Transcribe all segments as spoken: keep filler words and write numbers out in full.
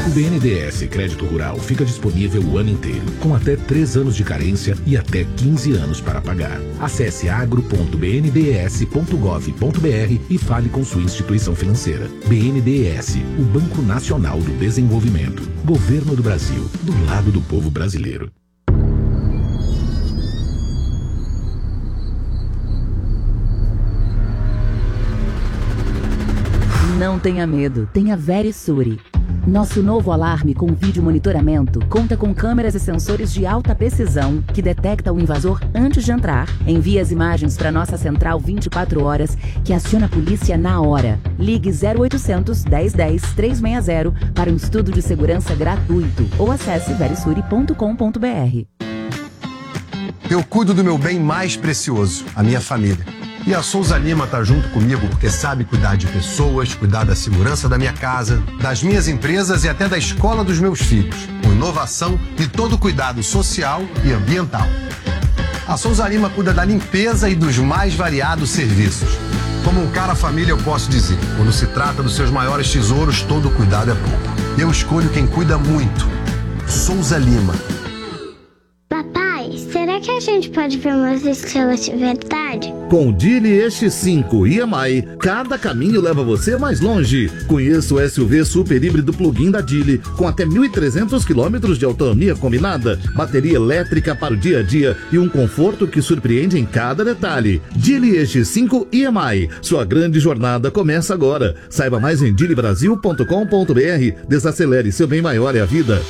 O B N D E S Crédito Rural fica disponível o ano inteiro, com até três anos de carência e até quinze anos para pagar. Acesse agro ponto b n d e s ponto gov ponto b r e fale com sua instituição financeira. B N D E S, o Banco Nacional do Desenvolvimento. Governo do Brasil, do lado do povo brasileiro. Não tenha medo, tenha Verisure. Nosso novo alarme com vídeo monitoramento conta com câmeras e sensores de alta precisão que detecta o invasor antes de entrar, envia as imagens para nossa central vinte e quatro horas, que aciona a polícia na hora. Ligue zero oitocentos, dez dez, trezentos e sessenta para um estudo de segurança gratuito ou acesse verisure ponto com ponto b r. Eu cuido do meu bem mais precioso, a minha família. E a Souza Lima tá junto comigo porque sabe cuidar de pessoas, cuidar da segurança da minha casa, das minhas empresas e até da escola dos meus filhos, com inovação e todo cuidado social e ambiental. A Souza Lima cuida da limpeza e dos mais variados serviços. Como um cara família eu posso dizer, quando se trata dos seus maiores tesouros, todo cuidado é pouco. Eu escolho quem cuida muito. Souza Lima. Será que a gente pode ver umas estrelas de verdade? Com o Geely X cinco e M I, cada caminho leva você mais longe. Conheça o S U V super híbrido plug-in da Geely, com até mil e trezentos quilômetros de autonomia combinada, bateria elétrica para o dia a dia e um conforto que surpreende em cada detalhe. Geely X cinco e M I, sua grande jornada começa agora. Saiba mais em geely brasil ponto com ponto b r. Desacelere, seu bem maior é a vida.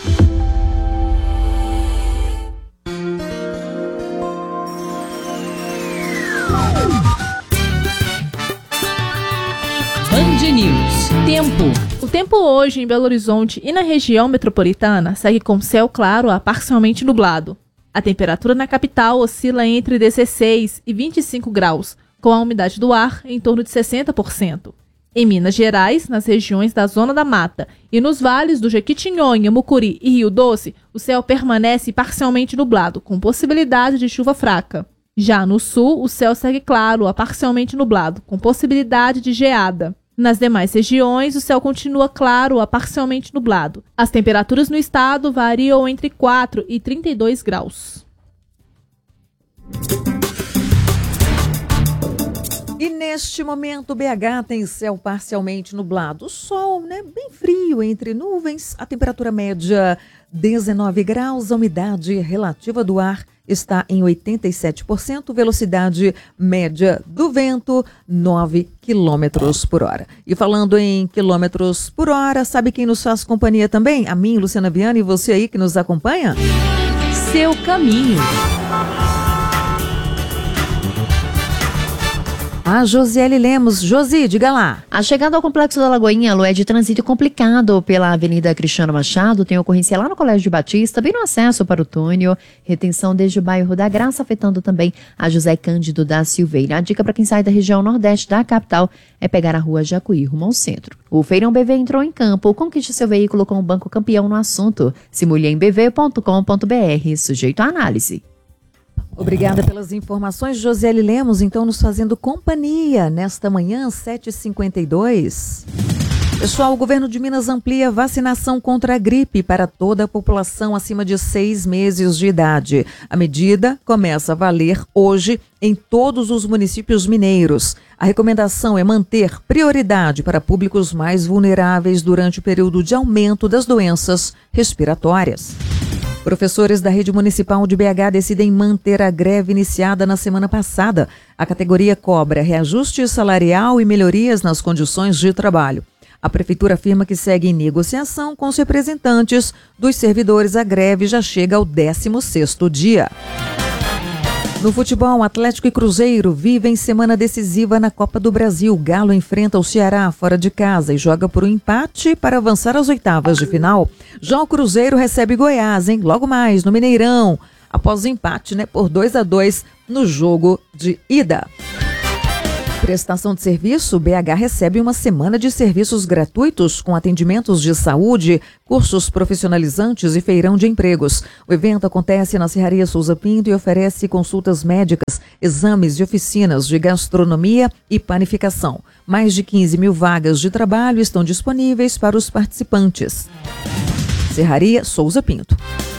Tempo. O tempo hoje em Belo Horizonte e na região metropolitana segue com céu claro a parcialmente nublado. A temperatura na capital oscila entre dezesseis e vinte e cinco graus, com a umidade do ar em torno de sessenta por cento. Em Minas Gerais, nas regiões da Zona da Mata e nos vales do Jequitinhonha, Mucuri e Rio Doce, o céu permanece parcialmente nublado, com possibilidade de chuva fraca. Já no sul, o céu segue claro a parcialmente nublado, com possibilidade de geada. Nas demais regiões, o céu continua claro a parcialmente nublado. As temperaturas no estado variam entre quatro e trinta e dois graus. E neste momento, B H tem céu parcialmente nublado. O sol, né, bem frio entre nuvens. A temperatura média dezenove graus. A umidade relativa do ar está em oitenta e sete por cento, velocidade média do vento, nove quilômetros por hora. E falando em quilômetros por hora, sabe quem nos faz companhia também? A mim, Luciana Viana, e você aí que nos acompanha? Seu caminho. A Josiele Lemos. Josi, diga lá. A chegada ao Complexo da Lagoinha, Lu, é de trânsito complicado pela Avenida Cristiano Machado. Tem ocorrência lá no Colégio de Batista, bem no acesso para o túnel. Retenção desde o bairro da Graça, afetando também a José Cândido da Silveira. A dica para quem sai da região nordeste da capital é pegar a rua Jacuí, rumo ao centro. O Feirão B V entrou em campo. Conquiste seu veículo com o Banco Campeão no assunto. Simule em b v ponto com ponto b r. Sujeito à análise. Obrigada pelas informações, Josiele Lemos, então nos fazendo companhia nesta manhã, sete e cinquenta e dois. Pessoal, o governo de Minas amplia vacinação contra a gripe para toda a população acima de seis meses de idade. A medida começa a valer hoje em todos os municípios mineiros. A recomendação é manter prioridade para públicos mais vulneráveis durante o período de aumento das doenças respiratórias. Professores da rede municipal de B H decidem manter a greve iniciada na semana passada. A categoria cobra reajuste salarial e melhorias nas condições de trabalho. A prefeitura afirma que segue em negociação com os representantes dos servidores. A greve já chega ao décimo sexto dia. No futebol, Atlético e Cruzeiro vivem semana decisiva na Copa do Brasil. O Galo enfrenta o Ceará fora de casa e joga por um empate para avançar às oitavas de final. Já o Cruzeiro recebe Goiás, hein? Logo mais, no Mineirão, após o empate, né, por dois a dois no jogo de ida. Prestação de serviço, B H recebe uma semana de serviços gratuitos com atendimentos de saúde, cursos profissionalizantes e feirão de empregos. O evento acontece na Serraria Souza Pinto e oferece consultas médicas, exames e oficinas de gastronomia e panificação. Mais de quinze mil vagas de trabalho estão disponíveis para os participantes. Serraria Souza Pinto.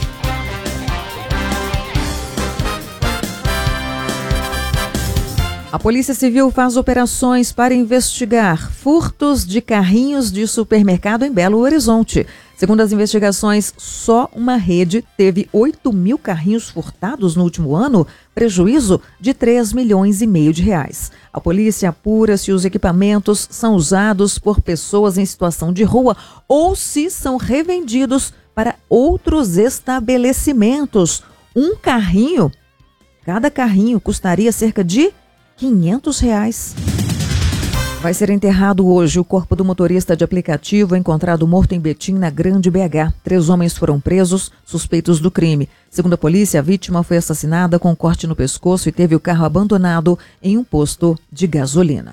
A Polícia Civil faz operações para investigar furtos de carrinhos de supermercado em Belo Horizonte. Segundo as investigações, só uma rede teve oito mil carrinhos furtados no último ano, prejuízo de três milhões e meio de reais. A polícia apura se os equipamentos são usados por pessoas em situação de rua ou se são revendidos para outros estabelecimentos. Um carrinho, cada carrinho custaria cerca de quinhentos reais. Vai ser enterrado hoje o corpo do motorista de aplicativo encontrado morto em Betim, na Grande B H. Três homens foram presos, suspeitos do crime. Segundo a polícia, a vítima foi assassinada com um corte no pescoço e teve o carro abandonado em um posto de gasolina.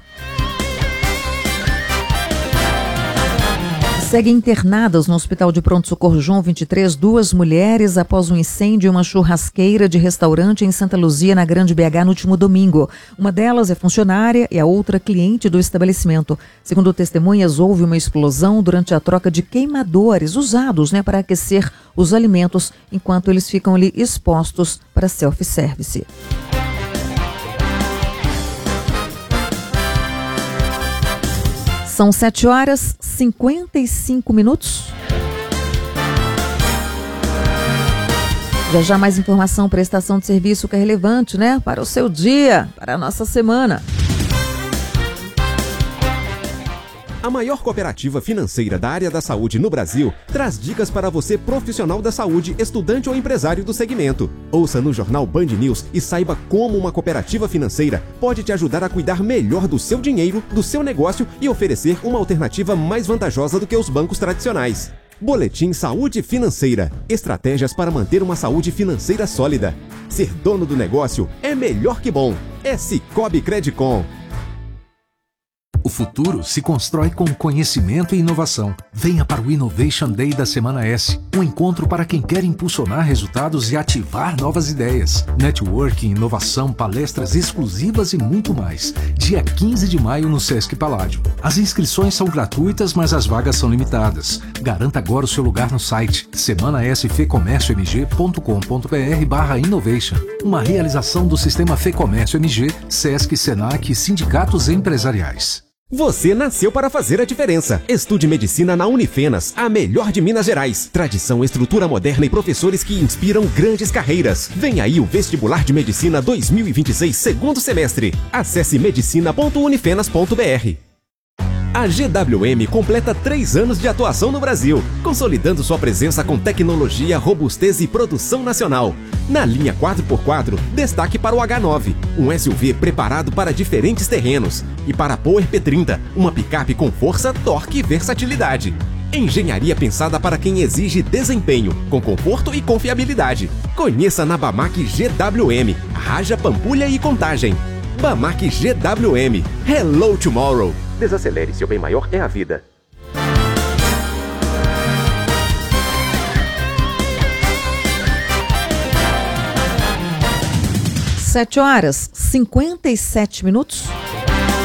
Seguem internadas no Hospital de Pronto-Socorro João vinte e três duas mulheres após um incêndio em uma churrasqueira de restaurante em Santa Luzia, na Grande B H, no último domingo. Uma delas é funcionária e a outra cliente do estabelecimento. Segundo testemunhas, houve uma explosão durante a troca de queimadores usados, né, para aquecer os alimentos enquanto eles ficam ali expostos para self-service. São sete horas e cinquenta e cinco minutos. Já já mais informação, prestação de serviço que é relevante, né? Para o seu dia, para a nossa semana. A maior cooperativa financeira da área da saúde no Brasil traz dicas para você, profissional da saúde, estudante ou empresário do segmento. Ouça no Jornal Band News e saiba como uma cooperativa financeira pode te ajudar a cuidar melhor do seu dinheiro, do seu negócio e oferecer uma alternativa mais vantajosa do que os bancos tradicionais. Boletim Saúde Financeira. Estratégias para manter uma saúde financeira sólida. Ser dono do negócio é melhor que bom. É Sicoob Credicom. O futuro se constrói com conhecimento e inovação. Venha para o Innovation Day da Semana S, um encontro para quem quer impulsionar resultados e ativar novas ideias. Networking, inovação, palestras exclusivas e muito mais. Dia quinze de maio no Sesc Paládio. As inscrições são gratuitas, mas as vagas são limitadas. Garanta agora o seu lugar no site semana s fecomércio m g ponto com ponto b r barra innovation. Uma realização do Sistema Fecomércio M G, Sesc, Senac e sindicatos empresariais. Você nasceu para fazer a diferença. Estude medicina na Unifenas, a melhor de Minas Gerais. Tradição, estrutura moderna e professores que inspiram grandes carreiras. Vem aí o Vestibular de Medicina dois mil e vinte e seis, segundo semestre. Acesse medicina ponto unifenas ponto b r. A G W M completa três anos de atuação no Brasil, consolidando sua presença com tecnologia, robustez e produção nacional. Na linha quatro por quatro, destaque para o H nove, um S U V preparado para diferentes terrenos, e para a Power P trinta, uma picape com força, torque e versatilidade. Engenharia pensada para quem exige desempenho, com conforto e confiabilidade. Conheça na Bamac G W M, Raja, Pampulha e Contagem. Bamac G W M. Hello Tomorrow. Desacelere, seu bem maior é a vida. Sete horas e cinquenta e sete minutos.